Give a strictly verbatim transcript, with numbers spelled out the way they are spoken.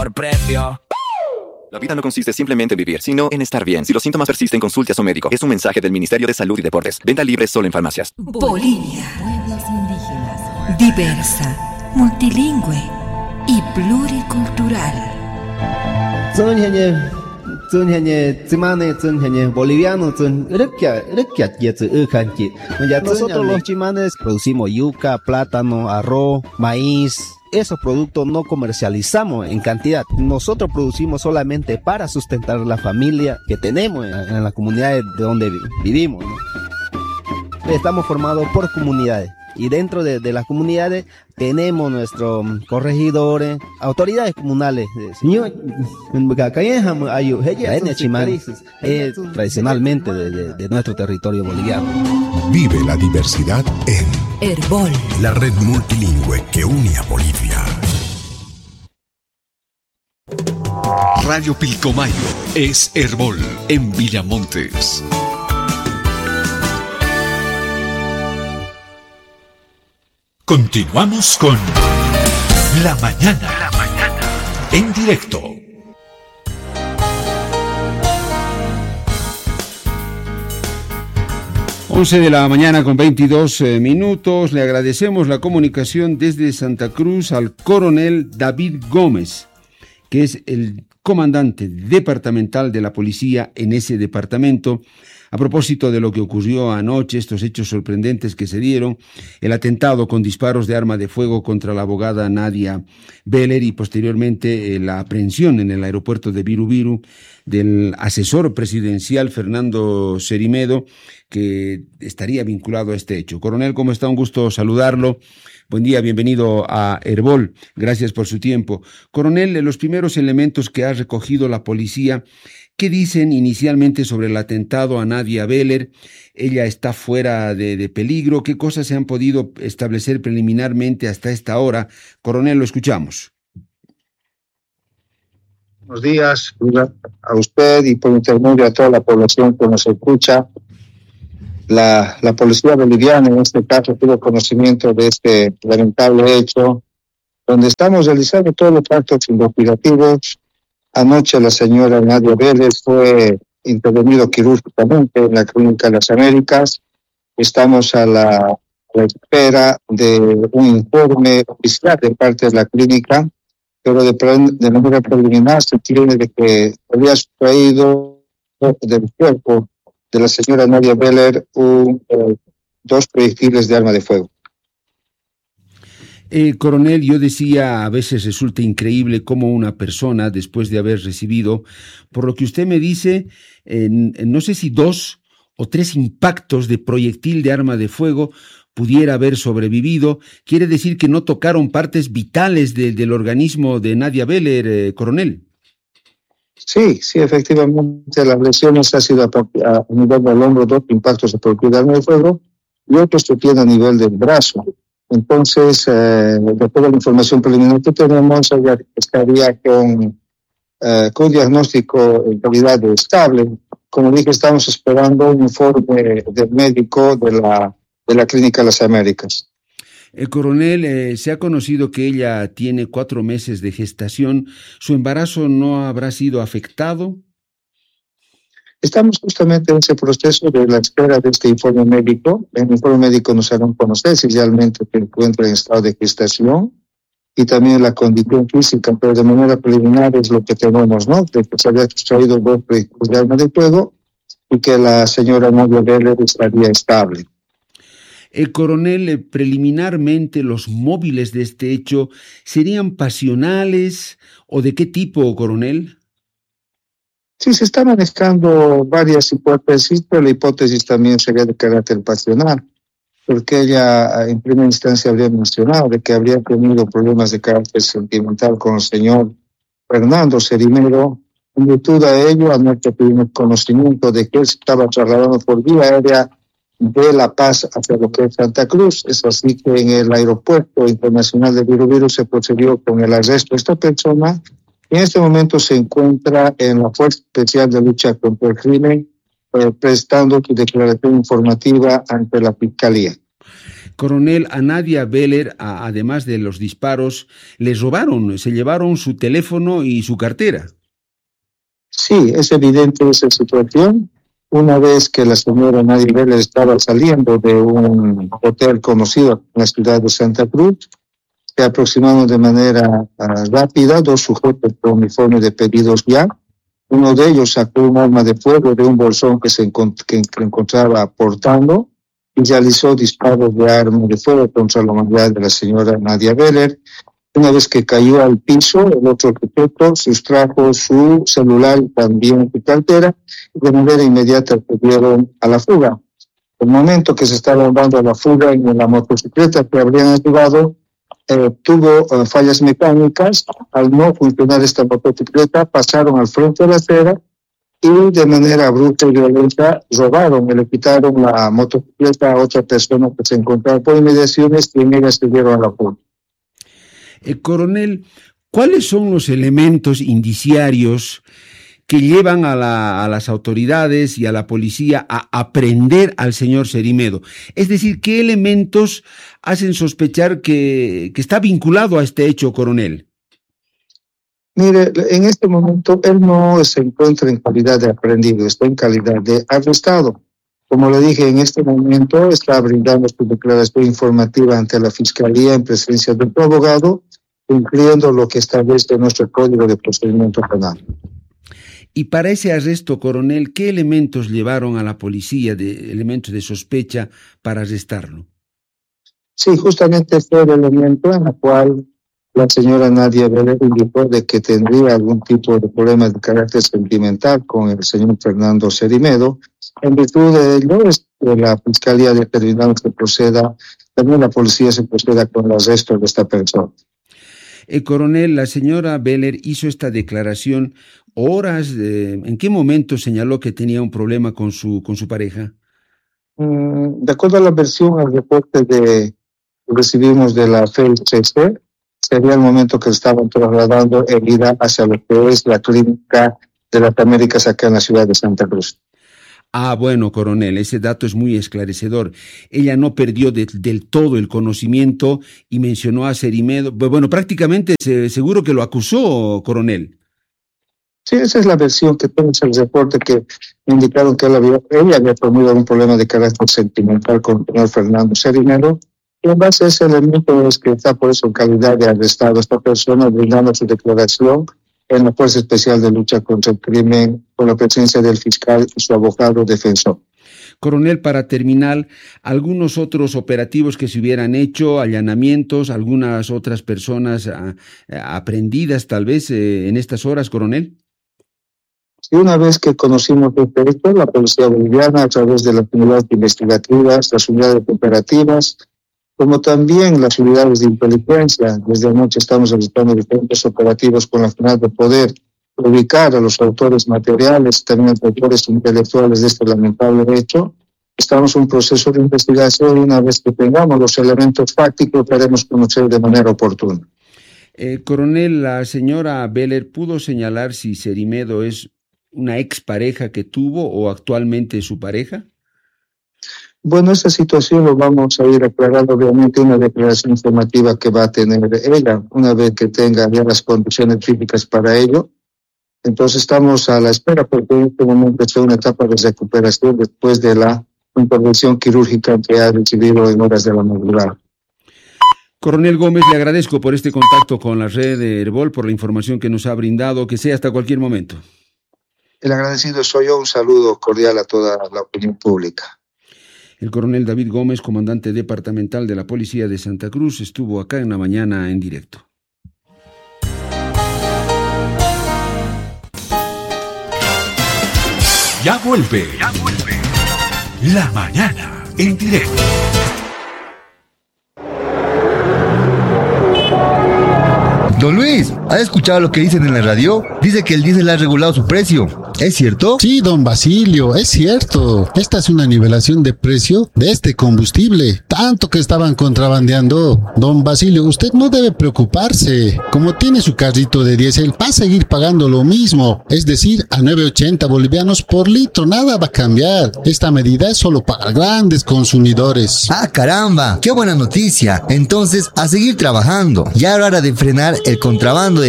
Por precio. La vida no consiste simplemente en vivir, sino en estar bien. Si los síntomas persisten, consulte a su médico. Es un mensaje del Ministerio de Salud y Deportes. Venta libre solo en farmacias. Bolivia. Pueblos indígenas. Diversa, multilingüe y pluricultural. Nosotros los chimanes producimos yuca, plátano, arroz, maíz. Esos productos no comercializamos en cantidad. Nosotros producimos solamente para sustentar la familia que tenemos en, en las comunidades de donde vi- vivimos, ¿no? Estamos formados por comunidades. Y dentro de, de las comunidades tenemos nuestros corregidores, autoridades comunales. La etnia chimán es tradicionalmente de, de, de nuestro territorio boliviano. Vive la diversidad en Herbol, la red multilingüe que une a Bolivia. Radio Pilcomayo es Herbol en Villamontes. Continuamos con La Mañana, La Mañana en directo. once de la mañana con veintidós eh, minutos. Le agradecemos la comunicación desde Santa Cruz al coronel David Gómez, que es el comandante departamental de la policía en ese departamento. A propósito de lo que ocurrió anoche, estos hechos sorprendentes que se dieron, el atentado con disparos de arma de fuego contra la abogada Nadia Beller y posteriormente eh, la aprehensión en el aeropuerto de Viru Viru del asesor presidencial Fernando Cerimedo, que estaría vinculado a este hecho. Coronel, ¿cómo está? Un gusto saludarlo. Buen día, bienvenido a Herbol. Gracias por su tiempo. Coronel, los primeros elementos que ha recogido la policía, ¿qué dicen inicialmente sobre el atentado a Nadia Beller? ¿Ella está fuera de, de peligro? ¿Qué cosas se han podido establecer preliminarmente hasta esta hora? Coronel, lo escuchamos. Buenos días a usted y por intermedio a toda la población que nos escucha. La, la policía boliviana en este caso tuvo conocimiento de este lamentable hecho, donde estamos realizando todos los actos investigativos. Anoche la señora Nadia Beller fue intervenido quirúrgicamente en la Clínica de las Américas. Estamos a la, a la espera de un informe oficial de parte de la clínica, pero de, de manera preliminar se tiene de que había sustraído del cuerpo de la señora Nadia Beller un, eh, dos proyectiles de arma de fuego. Eh, coronel, yo decía, a veces resulta increíble cómo una persona, después de haber recibido, por lo que usted me dice, eh, no sé si dos o tres impactos de proyectil de arma de fuego, pudiera haber sobrevivido. ¿Quiere decir que no tocaron partes vitales de, del organismo de Nadia Beller, eh, coronel? Sí, sí, efectivamente, las lesiones han sido a, a nivel del hombro, dos impactos de proyectil de arma de fuego, y otros que tienen a nivel del brazo. Entonces, eh, de toda la información preliminar que tenemos, ella estaría con, eh, con diagnóstico en calidad de estable. Como dije, estamos esperando un informe del médico de la, de la Clínica de las Américas. El coronel, eh, se ha conocido que ella tiene cuatro meses de gestación. ¿Su embarazo no habrá sido afectado? Estamos justamente en ese proceso de la espera de este informe médico. El informe médico nos hará conocer si realmente se encuentra en estado de gestación y también la condición física, pero de manera preliminar es lo que tenemos, ¿no? De que se había extraído dos proyectiles de arma de fuego y que la señora Nadia Beller estaría estable. El coronel, preliminarmente los móviles de este hecho, ¿serían pasionales o de qué tipo, coronel? Sí, se están manejando varias hipótesis, pero la hipótesis también sería de carácter pasional, porque ella en primera instancia habría mencionado de que habría tenido problemas de carácter sentimental con el señor Fernando Cerimedo. En virtud a ello, anoche tuvimos conocimiento de que él se estaba trasladando por vía aérea de La Paz hacia lo que es Santa Cruz. Es así que en el aeropuerto internacional de Viru Viru se procedió con el arresto de esta persona. En este momento se encuentra en la Fuerza Especial de Lucha contra el Crimen, eh, prestando su declaración informativa ante la Fiscalía. Coronel, a Nadia Beller, a, además de los disparos, les robaron, se llevaron su teléfono y su cartera. Sí, es evidente esa situación. Una vez que la señora Nadia Beller estaba saliendo de un hotel conocido en la ciudad de Santa Cruz, se aproximaron de manera uh, rápida dos sujetos con uniforme de pedidos ya. Uno de ellos sacó un arma de fuego de un bolsón que se encont- que, que encontraba portando y realizó disparos de arma de fuego contra la humanidad de la señora Nadia Beller. Una vez que cayó al piso, el otro sujeto sustrajo su celular y también su cartera y de manera inmediata acudieron a la fuga. El momento que se estaba dando a la fuga en la motocicleta que habrían ayudado, eh, tuvo uh, fallas mecánicas. Al no funcionar esta motocicleta, pasaron al frente de la acera y de manera bruta y violenta robaron y le quitaron la motocicleta a otra persona que se encontraba por inmediaciones y en ellas se dieron a la fuga. Eh, coronel, ¿cuáles son los elementos indiciarios que llevan a, la, a las autoridades y a la policía a aprender al señor Cerimedo? Es decir, ¿qué elementos hacen sospechar que, que está vinculado a este hecho, coronel? Mire, en este momento él no se encuentra en calidad de aprendido, está en calidad de arrestado. Como le dije, en este momento está brindando su declaración informativa ante la Fiscalía en presencia de su abogado, cumpliendo lo que establece nuestro Código de Procedimiento Penal. Y para ese arresto, coronel, ¿qué elementos llevaron a la policía, de elementos de sospecha, para arrestarlo? Sí, justamente fue el elemento en el cual la señora Nadia Beller indicó de que tendría algún tipo de problema de carácter sentimental con el señor Fernando Cerimedo. En virtud de ello, la Fiscalía determinó que proceda, también la policía se proceda con el arresto de esta persona. Eh, coronel, la señora Beller hizo esta declaración horas, de, ¿en qué momento señaló que tenía un problema con su, con su pareja? Mm, de acuerdo a la versión, al reporte de recibimos de la F E I C C, sería el momento que estaban trasladando herida hacia lo que es la clínica de las Américas acá en la ciudad de Santa Cruz. Ah, bueno, coronel, ese dato es muy esclarecedor. Ella no perdió de, del todo el conocimiento y mencionó a Cerimedo. Bueno, prácticamente se, seguro que lo acusó, coronel. Sí, esa es la versión que tenemos el reporte, que indicaron que él había, ella había tenido un problema de carácter sentimental con el señor Fernando Cerimedo. Y en base a ese elemento es que está por eso en calidad de arrestado esta persona, brindando su declaración en la Fuerza Especial de Lucha contra el Crimen, con la presencia del fiscal y su abogado defensor. Coronel, para terminar, algunos otros operativos que se hubieran hecho, allanamientos, algunas otras personas a, a, aprendidas tal vez eh, en estas horas, coronel. Y una vez que conocimos este hecho, la Policía Boliviana, a través de las unidades investigativas, las unidades operativas, como también las unidades de inteligencia, desde anoche estamos realizando diferentes operativos con la finalidad de poder ubicar a los autores materiales, también a los autores intelectuales de este lamentable hecho. Estamos en un proceso de investigación y una vez que tengamos los elementos fácticos, haremos conocer de manera oportuna. Eh, coronel, la señora Beller pudo señalar si Cerimedo es una expareja que tuvo o actualmente su pareja. Bueno, esa situación lo vamos a ir aclarando, obviamente, una declaración informativa que va a tener ella, una vez que tenga ya las condiciones físicas para ello. Entonces estamos a la espera, porque en este momento es una etapa de recuperación después de la intervención quirúrgica que ha recibido en horas de la madrugada. Coronel Gómez, le agradezco por este contacto con la red de Herbol, por la información que nos ha brindado, que sea hasta cualquier momento. El agradecido soy yo, un saludo cordial a toda la opinión pública. El coronel David Gómez, comandante departamental de la Policía de Santa Cruz, estuvo acá en la mañana en directo. Ya vuelve, ya vuelve. La mañana en directo. Don Luis, ¿ha escuchado lo que dicen en la radio? Dice que el diésel ha regulado su precio. ¿Es cierto? Sí, don Basilio, es cierto. Esta es una nivelación de precio de este combustible. Tanto que estaban contrabandeando. Don Basilio, usted no debe preocuparse. Como tiene su carrito de diésel, va a seguir pagando lo mismo. Es decir, a nueve ochenta bolivianos por litro. Nada va a cambiar. Esta medida es solo para grandes consumidores. ¡Ah, caramba! ¡Qué buena noticia! Entonces, a seguir trabajando. Ya era hora de frenar el contrabando de